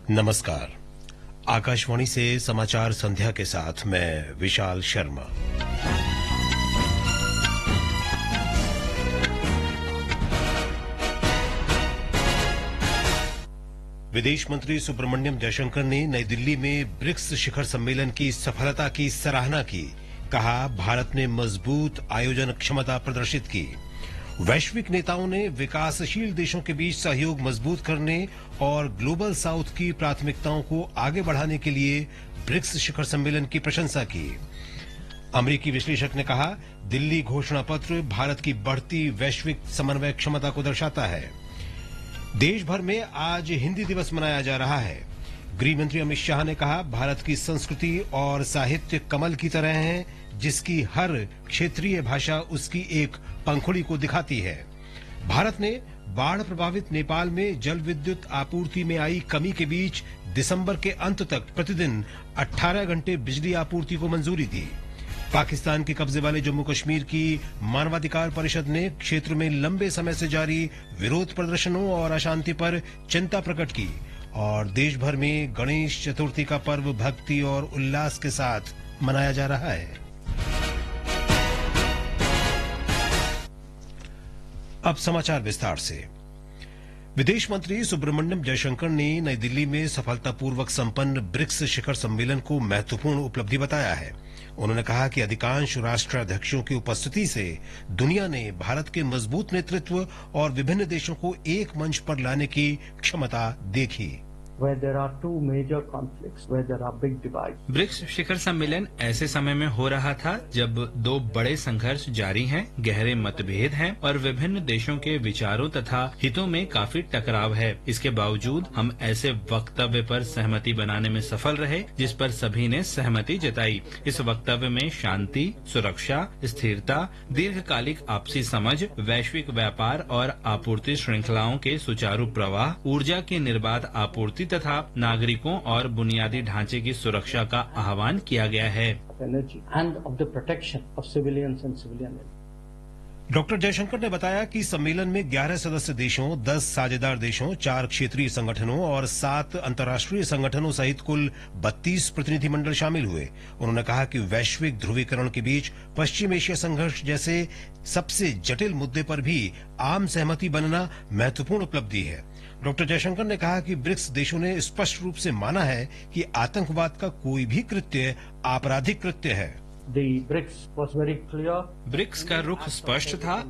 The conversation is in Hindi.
नमस्कार। आकाशवाणी से समाचार संध्या के साथ मैं विशाल शर्मा। विदेश मंत्री सुब्रमण्यम जयशंकर ने नई दिल्ली में ब्रिक्स शिखर सम्मेलन की सफलता की सराहना की। कहा, भारत ने मजबूत आयोजन क्षमता प्रदर्शित की। वैश्विक नेताओं ने विकासशील देशों के बीच सहयोग मजबूत करने और ग्लोबल साउथ की प्राथमिकताओं को आगे बढ़ाने के लिए ब्रिक्स शिखर सम्मेलन की प्रशंसा की। अमेरिकी विश्लेषक ने कहा, दिल्ली घोषणा पत्र भारत की बढ़ती वैश्विक समन्वय क्षमता को दर्शाता है। देश भर में आज हिंदी दिवस मनाया जा रहा है। गृह मंत्री अमित शाह ने कहा, भारत की संस्कृति और साहित्य कमल की तरह है, जिसकी हर क्षेत्रीय भाषा उसकी एक पंखुड़ी को दिखाती है। भारत ने बाढ़ प्रभावित नेपाल में जल विद्युत आपूर्ति में आई कमी के बीच दिसंबर के अंत तक प्रतिदिन 18 घंटे बिजली आपूर्ति को मंजूरी दी। पाकिस्तान के कब्जे वाले जम्मू कश्मीर की मानवाधिकार परिषद ने क्षेत्र में लंबे समय से जारी विरोध प्रदर्शनों और अशांति पर चिंता प्रकट की। और देश भर में गणेश चतुर्थी का पर्व भक्ति और उल्लास के साथ मनाया जा रहा है। अब समाचार विस्तार से। विदेश मंत्री सुब्रमण्यम जयशंकर ने नई दिल्ली में सफलतापूर्वक संपन्न ब्रिक्स शिखर सम्मेलन को महत्वपूर्ण उपलब्धि बताया है। उन्होंने कहा कि अधिकांश राष्ट्राध्यक्षों की उपस्थिति से दुनिया ने भारत के मजबूत नेतृत्व और विभिन्न देशों को एक मंच पर लाने की क्षमता देखी। Where there are two major conflicts, where there are big divides. BRICS शिखर सम्मेलन ऐसे समय में हो रहा था जब दो बड़े संघर्ष जारी हैं, गहरे मतभेद हैं और विभिन्न देशों के विचारों तथा हितों में काफी टकराव है। इसके बावजूद हम ऐसे वक्तव्य पर सहमति बनाने में सफल रहे जिस पर सभी ने सहमति जताई। इस वक्तव्य में शांति, सुरक्षा, स्थिरता, दीर्घकालिक आपसी समझ, वैश्विक व्यापार और आपूर्ति श्रृंखलाओं के सुचारू प्रवाह, ऊर्जा की निर्बाध आपूर्ति तथा नागरिकों और बुनियादी ढांचे की सुरक्षा का आह्वान किया गया है। डॉक्टर जयशंकर ने बताया कि सम्मेलन में 11 सदस्य देशों, 10 साझेदार देशों, 4 क्षेत्रीय संगठनों और 7 अंतर्राष्ट्रीय संगठनों सहित कुल 32 प्रतिनिधिमंडल शामिल हुए। उन्होंने कहा कि वैश्विक ध्रुवीकरण के बीच पश्चिम एशिया संघर्ष जैसे सबसे जटिल मुद्दे पर भी आम सहमति बनना महत्वपूर्ण उपलब्धि है। डॉक्टर जयशंकर ने कहा कि ब्रिक्स देशों ने स्पष्ट रूप से माना है कि आतंकवाद का कोई भी कृत्य आपराधिक कृत्य है। The BRICS was very clear. BRICS का रुख स्पष्ट था।